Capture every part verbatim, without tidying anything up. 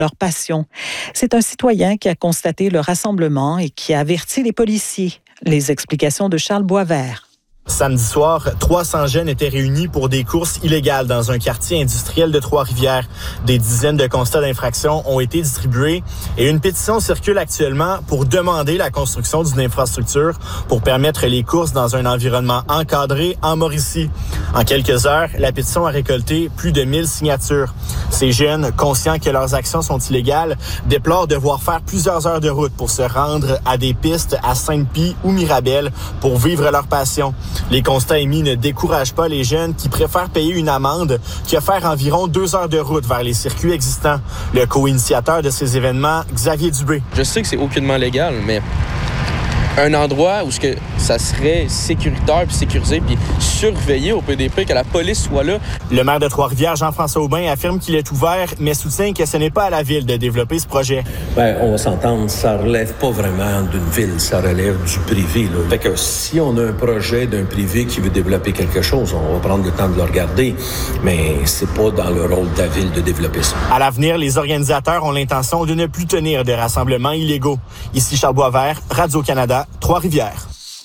leur passion. C'est un citoyen qui a constaté le rassemblement et qui a averti les policiers. Les explications de Charles Boisvert. Samedi soir, trois cents jeunes étaient réunis pour des courses illégales dans un quartier industriel de Trois-Rivières. Des dizaines de constats d'infraction ont été distribués et une pétition circule actuellement pour demander la construction d'une infrastructure pour permettre les courses dans un environnement encadré en Mauricie. En quelques heures, la pétition a récolté plus de mille signatures. Ces jeunes, conscients que leurs actions sont illégales, déplorent devoir faire plusieurs heures de route pour se rendre à des pistes à Sainte-Pie ou Mirabel pour vivre leur passion. Les constats émis ne découragent pas les jeunes qui préfèrent payer une amende que faire environ deux heures de route vers les circuits existants. Le co-initiateur de ces événements, Xavier Dubé. Je sais que c'est aucunement légal, mais un endroit où ce que ça serait sécuritaire puis sécurisé puis surveillé au P D P, que la police soit là. Le maire de Trois-Rivières, Jean-François Aubin, affirme qu'il est ouvert, mais soutient que ce n'est pas à la ville de développer ce projet. Bien, on va s'entendre, ça relève pas vraiment d'une ville, ça relève du privé. Là. Fait que si on a un projet d'un privé qui veut développer quelque chose, on va prendre le temps de le regarder, mais c'est pas dans le rôle de la ville de développer ça. À l'avenir, les organisateurs ont l'intention de ne plus tenir de rassemblements illégaux. Ici Charles Boisvert, Radio-Canada, Trois-Rivières.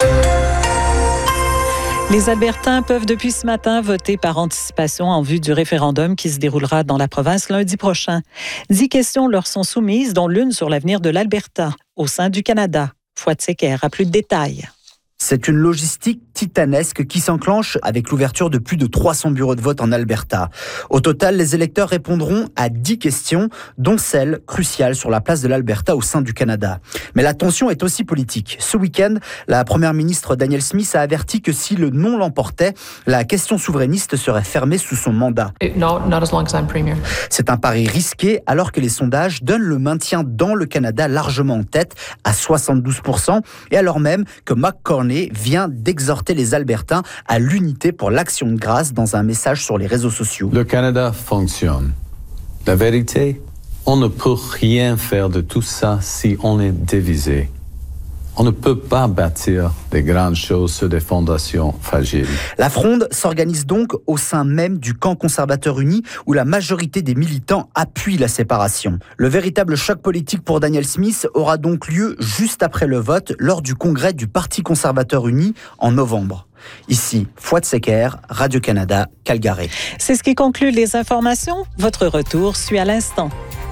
Les Albertains peuvent depuis ce matin voter par anticipation en vue du référendum qui se déroulera dans la province lundi prochain. Dix questions leur sont soumises, dont l'une sur l'avenir de l'Alberta au sein du Canada. Fouad-Seker a plus de détails. C'est une logistique titanesque qui s'enclenche avec l'ouverture de plus de trois cents bureaux de vote en Alberta. Au total, les électeurs répondront à dix questions, dont celle cruciale sur la place de l'Alberta au sein du Canada. Mais la tension est aussi politique. Ce week-end, la première ministre Danielle Smith a averti que si le non l'emportait, la question souverainiste serait fermée sous son mandat. No, not as long as I'm premier. C'est un pari risqué alors que les sondages donnent le maintien dans le Canada largement en tête à soixante-douze pour cent et alors même que McCartney vient d'exhorter les Albertains à l'unité pour l'action de grâce dans un message sur les réseaux sociaux. Le Canada fonctionne. La vérité, on ne peut rien faire de tout ça si on est divisé. On ne peut pas bâtir des grandes choses sur des fondations fragiles. La fronde s'organise donc au sein même du camp conservateur uni où la majorité des militants appuient la séparation. Le véritable choc politique pour Danielle Smith aura donc lieu juste après le vote lors du congrès du Parti conservateur uni en novembre. Ici, Fouad-Seker, Radio-Canada, Calgary. C'est ce qui conclut les informations. Votre retour suit à l'instant.